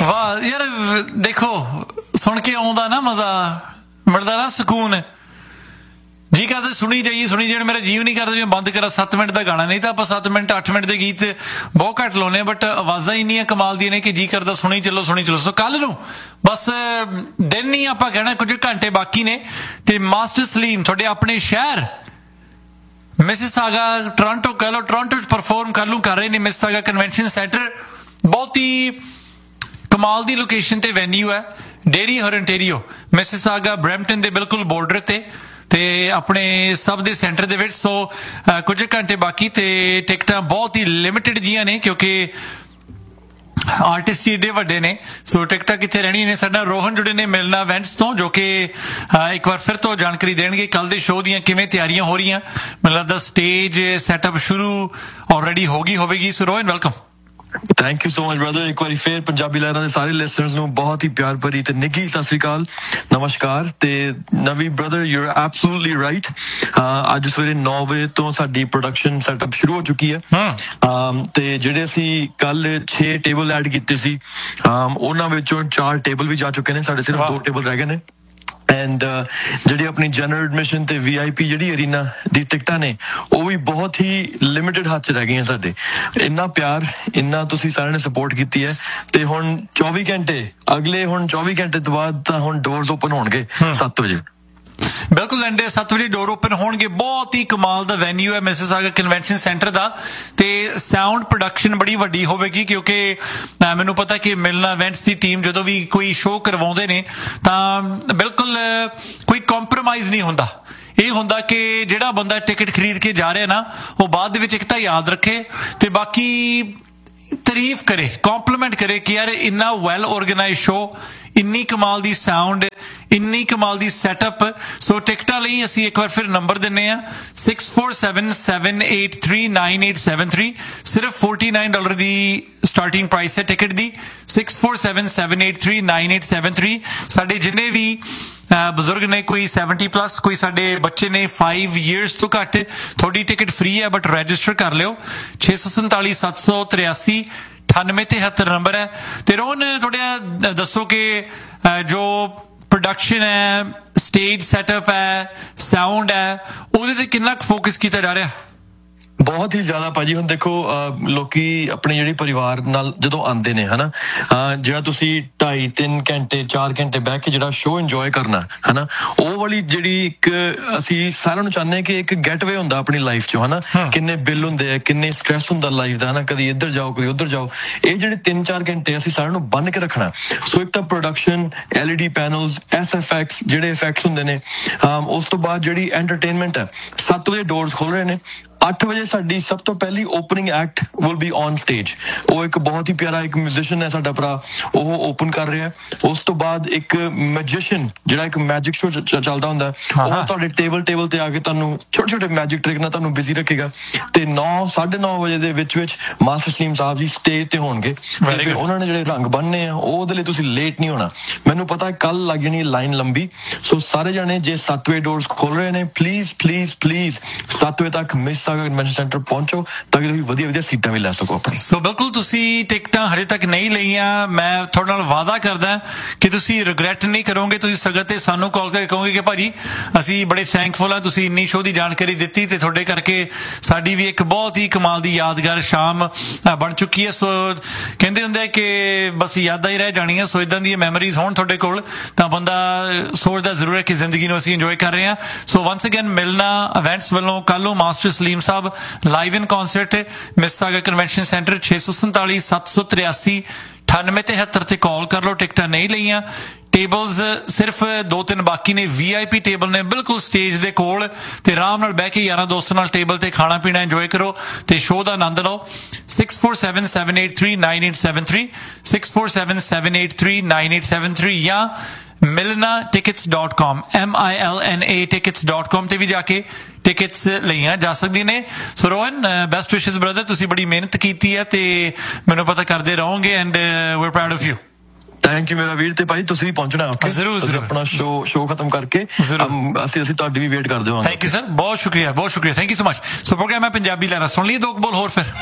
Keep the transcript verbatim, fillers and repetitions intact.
ਵਾਹ ਯਾਰ ਦੇਖੋ ਸੁਣ ਕੇ ਆਉਂਦਾ ਨਾ ਮਜ਼ਾ, ਮਿਲਦਾ ਨਾ ਸਕੂਨ। ਜੀ ਕਰਦਾ ਸੁਣੀ ਜਾਈਏ ਸੁਣੀ ਜਾਣ, ਮੇਰਾ ਜੀਵ ਨਹੀਂ ਕਰਦਾ ਜਿਵੇਂ ਬੰਦ ਕਰਾ ਸੱਤ ਮਿੰਟ ਦਾ ਗਾਣਾ। ਨਹੀਂ ਤਾਂ ਆਪਾਂ ਸੱਤ ਮਿੰਟ ਅੱਠ ਮਿੰਟ ਦੇ ਗੀਤ ਬਹੁਤ ਘੱਟ ਲਾਉਂਦੇ ਹਾਂ, ਬਟ ਆਵਾਜ਼ਾਂ ਇੰਨੀਆਂ ਕਮਾਲ ਦੀਆਂ ਨੇ ਕਿ ਜੀ ਕਰਦਾ ਸੁਣੀ ਚੱਲੋ ਸੁਣੀ ਚੱਲੋ। ਸੋ ਕੱਲ ਨੂੰ ਬਸ ਦਿਨ ਨਹੀਂ ਆਪਾਂ ਕਹਿਣਾ, ਕੁਝ ਘੰਟੇ ਬਾਕੀ ਨੇ ਤੇ ਮਾਸਟਰ ਸਲੀਮ ਤੁਹਾਡੇ ਆਪਣੇ ਸ਼ਹਿਰ ਮਿਸਿਸਾਗਾ ਟੋਰਾਂਟੋ ਕਹਿ ਲਓ, ਟੋਰਾਂਟੋ 'ਚ ਪਰਫਾਰਮ ਕਰ ਲੂ ਕਰ ਰਹੇ ਨੇ। ਮਿਸਿਸਾਗਾ ਕਨਵੈਨਸ਼ਨ ਸੈਂਟਰ ਬਹੁਤ ਹੀ ਕਮਾਲ ਦੀ ਲੋਕੇਸ਼ਨ ਤੇ ਵੈਨਿਊ ਹੈ, ਡੇਰੀ ਹੌਰਨਟੇਰੀਓ ਮਿਸਿਸਾਗਾ ਬਰੈਂਪਟਨ ਦੇ ਬਿਲਕੁਲ ਬਾਰਡਰ ਤੇ ਤੇ ਆਪਣੇ ਸਭ ਦੇ ਸੈਂਟਰ ਦੇ ਵਿੱਚ। ਸੋ ਕੁਝ ਘੰਟੇ ਬਾਕੀ ਤੇ ਟਿਕਟਾਂ ਬਹੁਤ ਹੀ ਲਿਮਿਟਡ ਜੀਆਂ ਨੇ ਕਿਉਂਕਿ ਆਰਟਿਸਟ ਏਡੇ ਵੱਡੇ ਨੇ। ਸੋ ਟਿਕਟਾਂ ਕਿੱਥੇ ਰਹਿਣੀਆਂ ਨੇ? ਸਾਡਾ ਰੋਹਨ ਜੁੜੇ ਨੇ ਮਿਲਣਾ ਇਵੈਂਟਸ ਤੋਂ, ਜੋ ਕਿ ਇੱਕ ਵਾਰ ਫਿਰ ਤੋਂ ਜਾਣਕਾਰੀ ਦੇਣਗੇ ਕੱਲ ਦੇ ਸ਼ੋਅ ਦੀਆਂ ਕਿਵੇਂ ਤਿਆਰੀਆਂ ਹੋ ਰਹੀਆਂ। ਮੈਨੂੰ ਲੱਗਦਾ ਸਟੇਜ ਸੈਟਅਪ ਸ਼ੁਰੂ ਆਲਰੇਡੀ ਹੋ ਗਈ ਹੋਵੇਗੀ। ਸੋ Rohan welcome. Thank you so much brother. ਇੱਕ ਵਾਰੀ ਫੇਰ ਪੰਜਾਬੀ ਲਹਿਰਾਂ ਦੇ ਸਾਰੇ ਲਿਸਨਰਸ ਨੂੰ ਬਹੁਤ ਹੀ ਪਿਆਰ ਭਰੀ ਤੇ ਨਿੱਘੀ ਸਤਿ ਸ੍ਰੀ ਅਕਾਲ, ਨਮਸਕਾਰ। ਤੇ ਨਵੀ brother you are absolutely right. ਅੱਜ ਸਵੇਰੇ ਨੌ ਵਜੇ ਤੋਂ ਸਾਡੀ ਪ੍ਰੋਡਕਸ਼ਨ ਸੈਟਅਪ ਸ਼ੁਰੂ ਹੋ ਚੁੱਕੀ ਹੈ ਤੇ ਜਿਹੜੇ ਅਸੀਂ ਕੱਲ ਛੇ ਟੇਬਲ ਐਡ ਕੀਤੇ ਸੀ ਉਹਨਾਂ ਵਿੱਚੋਂ ਚਾਰ ਟੇਬਲ ਵੀ ਜਾ ਚੁੱਕੇ ਨੇ, ਸਾਡੇ ਸਿਰਫ ਦੋ ਟੇਬਲ ਰਹਿ ਗਏ ਨੇ। ਐਂਡ ਜਿਹੜੀ ਆਪਣੀ ਜਨਰਲ ਐਡਮਿਸ਼ਨ ਤੇ ਵੀ ਆਈ ਪੀ ਜਿਹੜੀ ਅਰੀਨਾ ਦੀ ਟਿਕਟਾਂ ਨੇ ਉਹ ਵੀ ਬਹੁਤ ਹੀ ਲਿਮਿਟਡ ਹੱਥ 'ਚ ਰਹਿ ਗਈਆਂ ਸਾਡੇ। ਇੰਨਾ ਪਿਆਰ, ਇੰਨਾ ਤੁਸੀਂ ਸਾਰਿਆਂ ਨੇ ਸਪੋਰਟ ਕੀਤੀ ਹੈ। ਤੇ ਹੁਣ ਚੌਵੀ ਘੰਟੇ ਅਗਲੇ ਹੁਣ ਚੌਵੀ ਘੰਟੇ ਤੋਂ ਬਾਅਦ ਤਾਂ ਹੁਣ ਡੋਰਸ ਓਪਨ ਹੋਣਗੇ ਸੱਤ ਵਜੇ। ਬਿਲਕੁਲ ਐਂਡੇ ਸੱਤ ਵਜੇ ਡੋਰ ਓਪਨ ਹੋਣਗੇ। ਬਹੁਤ ਹੀ ਕਮਾਲ ਦਾ ਵੈਨਿਊ ਹੈ ਮਿਸਿਸਾਗਾ ਕਨਵੈਨਸ਼ਨ ਸੈਂਟਰ ਦਾ ਤੇ ਸਾਊਂਡ ਪ੍ਰੋਡਕਸ਼ਨ ਬੜੀ ਵੱਡੀ ਹੋਵੇਗੀ ਕਿਉਂਕਿ ਮੈਨੂੰ ਪਤਾ ਕਿ ਮਿਲਣਾ ਇਵੈਂਟਸ ਦੀ ਟੀਮ ਜਦੋਂ ਵੀ ਕੋਈ ਸ਼ੋਅ ਕਰਵਾਉਂਦੇ ਨੇ ਤਾਂ ਬਿਲਕੁਲ ਕੋਈ ਕੰਪਰੋਮਾਈਜ਼ ਨਹੀਂ ਹੁੰਦਾ। ਇਹ ਹੁੰਦਾ ਕਿ ਜਿਹੜਾ ਬੰਦਾ ਟਿਕਟ ਖਰੀਦ ਕੇ ਜਾ ਰਿਹਾ ਨਾ ਉਹ ਬਾਅਦ ਦੇ ਵਿੱਚ ਇੱਕ ਤਾਂ ਯਾਦ ਰੱਖੇ ਤੇ ਬਾਕੀ ਤਾਰੀਫ ਕਰੇ, ਕੰਪਲੀਮੈਂਟ ਕਰੇ ਕਿ ਯਾਰ ਇੰਨਾ ਵੈਲ ਆਰਗੇਨਾਈਜ਼ਡ ਸ਼ੋਅ, ਇੰਨੀ ਕਮਾਲ ਦੀ ਸਾਊਂਡ, ਇੰਨੀ ਕਮਾਲ ਦੀ ਸੈਟਅਪ। ਸੋ ਟਿਕਟਾਂ ਲਈ ਅਸੀਂ ਇੱਕ ਵਾਰ ਫਿਰ ਨੰਬਰ ਦਿੰਨੇ ਆ six four seven seven eight three nine eight seven three. ਸਿਰਫ ਫੋਰਟੀ ਨਾਈਨ ਡਾਲਰ ਦੀ ਸਟਾਰਟਿੰਗ ਪ੍ਰਾਈਸ ਹੈ ਟਿਕਟ ਦੀ, six four seven seven eight three nine eight seven three. ਸਾਡੇ ਜਿੰਨੇ ਵੀ ਬਜ਼ੁਰਗ ਨੇ, ਕੋਈ ਸੈਵਨਟੀ ਪਲੱਸ, ਕੋਈ ਸਾਡੇ ਬੱਚੇ ਨੇ ਫਾਈਵ ਈਅਰਸ ਤੋਂ ਘੱਟ, ਤੁਹਾਡੀ ਟਿਕਟ ਫ੍ਰੀ ਹੈ ਬਟ ਰਜਿਸਟਰ ਕਰ ਲਿਓ। ਛੇ ਸੌ ਸੰਤਾਲੀ ਸੱਤ ਸੌ ਤਰਿਆਸੀ ਅਠਾਨਵੇਂ ਤਿਹੱਤਰ ਨੰਬਰ ਹੈ। ਤੇ ਰੋਹਨ ਥੋੜਾ ਦੱਸੋ ਕਿ ਜੋ ਪ੍ਰੋਡਕਸ਼ਨ ਹੈ, ਸਟੇਜ ਸੈਟਅਪ ਹੈ, ਸਾਊਂਡ ਹੈ, ਉਹਦੇ ਤੇ ਕਿੰਨਾ ਕੁ ਫੋਕਸ ਕੀਤਾ ਜਾ ਰਿਹਾ? ਬਹੁਤ ਹੀ ਜ਼ਿਆਦਾ ਭਾਜੀ। ਹੁਣ ਦੇਖੋ ਲੋਕੀ ਆਪਣੇ ਜਿਹੜੇ ਪਰਿਵਾਰ ਨਾਲ ਜਦੋਂ ਆਉਂਦੇ ਨੇ ਹਨਾ, ਜਿਹੜਾ ਤੁਸੀਂ ਢਾਈ ਤਿੰਨ ਘੰਟੇ ਚਾਰ ਘੰਟੇ ਬਹਿ ਕੇ ਜਿਹੜਾ ਸ਼ੋਅ ਇੰਜੋਏ ਕਰਨਾ ਹਨਾ, ਉਹ ਵਾਲੀ ਜਿਹੜੀ ਇੱਕ ਅਸੀਂ ਸਾਰਿਆਂ ਨੂੰ ਚਾਹੁੰਦੇ ਹਾਂ ਕਿ ਇੱਕ ਗੈਟਵੇ ਹੁੰਦਾ ਆਪਣੀ ਲਾਈਫ 'ਚ ਹਨਾ। ਕਿੰਨੇ ਬਿੱਲ ਹੁੰਦੇ ਆ, ਕਿੰਨੇ ਸਟ੍ਰੈਸ ਹੁੰਦਾ ਲਾਈਫ ਦਾ ਹਨਾ, ਕਦੀ ਇੱਧਰ ਜਾਓ ਕਦੀ ਉੱਧਰ ਜਾਓ। ਇਹ ਜਿਹੜੇ ਤਿੰਨ ਚਾਰ ਘੰਟੇ ਅਸੀਂ ਸਾਰਿਆਂ ਨੂੰ ਬੰਨ ਕੇ ਰੱਖਣਾ। ਸੋ ਇੱਕ ਤਾਂ production, L E D panels, S F X ਜਿਹੜੇ ਇਫੈਕਟਸ ਹੁੰਦੇ ਨੇ, ਉਸ ਤੋਂ ਬਾਅਦ ਜਿਹੜੀ ਐਂਟਰਟੇਨਮੈਂਟ ਹੈ। ਸੱਤ ਵਜੇ ਡੋਰਸ ਖੋਲ ਰਹੇ ਨੇ, ਅੱਠ ਵਜੇ ਸਾਡੀ ਸਭ ਤੋਂ ਪਹਿਲੀ opening act will be on stage. ਉਹ ਇੱਕ ਬਹੁਤ ਹੀ ਪਿਆਰਾ ਇੱਕ ਮਿਊਜ਼ੀਸ਼ੀਅਨ ਹੈ ਸਾਡਾ ਭਰਾ, ਉਹ ਓਪਨ ਕਰ ਰਿਹਾ। ਉਸ ਤੋਂ ਬਾਅਦ ਇੱਕ ਮੈਜੀਸ਼ੀਅਨ ਜਿਹੜਾ ਇੱਕ ਮੈਜਿਕ ਸ਼ੋਅ ਚੱਲਦਾ ਹੁੰਦਾ, ਉਹ ਤੁਹਾਡੇ ਟੇਬਲ ਟੇਬਲ ਤੇ ਆ ਕੇ ਤੁਹਾਨੂੰ ਛੋਟੇ ਛੋਟੇ ਮੈਜਿਕ ਟ੍ਰਿਕ ਨਾਲ ਤੁਹਾਨੂੰ ਬਿਜ਼ੀ ਰੱਖੇਗਾ। ਤੇ ਨੌ ਸਾਢੇ ਨੌ ਵਜੇ ਦੇ ਵਿੱਚ ਵਿੱਚ ਮਾਸਟਰ ਸਲੀਮ ਸਾਹਿਬ ਜੀ ਸਟੇਜ ਤੇ ਹੋਣਗੇ। ਫਿਰ ਉਹਨਾਂ ਨੇ ਜਿਹੜੇ ਰੰਗ ਬੰਨ੍ਹਣੇ ਆ ਉਹਦੇ ਲਈ ਤੁਸੀਂ ਲੇਟ ਨਹੀਂ ਹੋਣਾ। ਮੈਨੂੰ ਪਤਾ ਕੱਲ ਲੱਗ ਜਾਣੀ ਲਾਈਨ ਲੰਬੀ। ਸੋ ਸਾਰੇ ਜਾਣੇ ਜੇ ਸੱਤ ਵਜੇ ਡੋਰਸ ਖੋਲ ਰਹੇ ਨੇ, ਪਲੀਜ਼ ਪਲੀਜ਼ ਪਲੀਜ਼ ਸੱਤ ਵਜੇ ਤੱਕ ਮਿਸ ਕਨਵੈਨਸ਼ਨ ਸੈਂਟਰ ਪਹੁੰਚੋ ਤਾਂ ਕਿ ਤੁਸੀਂ ਵਧੀਆ ਵਧੀਆ ਸੀਟਾਂ ਵੀ ਲੈ ਸਕੋ ਆਪਣੀ। ਸੋ ਬਿਲਕੁਲ ਤੁਸੀਂ ਟਿਕਟਾਂ ਹਜੇ ਤੱਕ ਨਹੀਂ ਲਈਆਂ, ਮੈਂ ਤੁਹਾਡੇ ਨਾਲ ਵਾਅਦਾ ਕਰਦਾ ਕਿ ਤੁਸੀਂ ਰਿਗਰੈਟ ਨਹੀਂ ਕਰੋਗੇ। ਤੁਸੀਂ ਸਗੋਂ ਤੇ ਸਾਨੂੰ ਕਾਲ ਕਰਕੇ ਕਹੋਗੇ ਕਿ ਭਾਜੀ ਅਸੀਂ ਬੜੇ ਥੈਂਕਫੁਲ ਹਾਂ, ਤੁਸੀਂ ਇੰਨੀ ਸ਼ੋਅ ਦੀ ਜਾਣਕਾਰੀ ਦਿੱਤੀ ਤੇ ਤੁਹਾਡੇ ਕਰਕੇ ਸਾਡੀ ਵੀ ਇੱਕ ਬਹੁਤ ਹੀ ਕਮਾਲ ਦੀ ਯਾਦਗਾਰ ਸ਼ਾਮ ਬਣ ਚੁੱਕੀ ਹੈ। ਸੋ ਕਹਿੰਦੇ ਹੁੰਦੇ ਕਿ ਬਸ ਯਾਦਾਂ ਹੀ ਰਹਿ ਜਾਣੀਆਂ। ਸੋ ਇਦਾਂ ਦੀਆਂ ਮੈਮਰੀਜ਼ ਹੋਣ ਤੁਹਾਡੇ ਕੋਲ ਤਾਂ ਬੰਦਾ ਸੋਚਦਾ ਜ਼ਰੂਰ ਹੈ ਕਿ ਜ਼ਿੰਦਗੀ ਨੂੰ ਅਸੀਂ ਇੰਜੋਏ ਕਰ ਰਹੇ ਹਾਂ। ਸੋ ਵੰਸ ਅਗੇਨ ਮਿਲਣਾ ਇਵੈਂਟਸ ਵੱਲੋਂ ਕੱਲ ਨੂੰ ਮਾਸਟਰ ਸਲੀਮ ਸਾਹਿਬ ਲਾਈਵ ਇਨ ਕੌਨਸਰਟ ਮਿਸਿਸਾਗਾ ਕਨਵੈਨਸ਼ਨ ਸੈਂਟਰ। ਛੇ ਸੌ ਸੰਤਾਲੀ ਸੱਤ ਸੌ ਤਰਿਆਸੀ ਅਠਾਨਵੇਂ ਤਿਹੱਤਰ ਤੇ ਕਾਲ ਕਰ ਲਓ। ਟਿਕਟਾਂ ਨਹੀਂ ਲਈਆਂ, ਟੇਬਲਸ ਸਿਰਫ ਦੋ ਤਿੰਨ ਬਾਕੀ ਨੇ। ਵੀ ਆਈ ਪੀ ਟੇਬਲ ਨੇ ਬਿਲਕੁਲ ਸਟੇਜ ਦੇ ਕੋਲ ਤੇ ਆਰਾਮ ਨਾਲ ਬਹਿ ਕੇ ਯਾਰਾਂ ਦੋਸਤਾਂ ਨਾਲ ਟੇਬਲ ਤੇ ਖਾਣਾ ਪੀਣਾ ਇੰਜੋਏ ਕਰੋ ਤੇ ਸ਼ੋਅ ਦਾ ਆਨੰਦ ਲਓ। Six four seven seven eight three nine eight seven three six four seven seven eight three nine eight seven three ਜਾਂ ਮਿਲਨਾ tickets dot com M I L N A tickets dot com ਤੇ ਵੀ ਜਾ ਕੇ tickets ਲਈਆਂ ਜਾ ਸਕਦੀਆਂ ਨੇ। ਸੋ Rohan best ਵਿਸ਼ੇਸ brother, ਤੁਸੀਂ ਬੜੀ ਮਿਹਨਤ ਕੀਤੀ ਹੈ ਤੇ ਮੈਨੂੰ ਪਤਾ ਕਰਦੇ ਰਹੋਗੇ and VR proud of you. Thank you ਮੇਰਾ ਵੀਰ। ਤੇ ਭਾਈ ਤੁਸੀਂ ਵੀ ਪਹੁੰਚਣਾ ਜ਼ਰੂਰ ਜ਼ਰੂਰ ਆਪਣਾ ਸ਼ੋਅ ਸ਼ੋਅ ਖਤਮ ਕਰਕੇ ਅਸੀਂ ਅਸੀਂ ਤੁਹਾਡੀ ਵੀ ਵੇਟ ਕਰਦੇ ਹਾਂ। ਥੈਂਕ ਯੂ ਸਰ, ਬਹੁਤ ਸ਼ੁਕਰੀਆ ਬਹੁਤ ਸ਼ੁਕਰੀਆ, thank you so much. So programme ਹੈ ਪੰਜਾਬੀ ਲਹਿਰਾਂ, ਸੁਣ ਲਈ ਦੋ ਬੋਲ ਹੋਰ ਫਿਰ।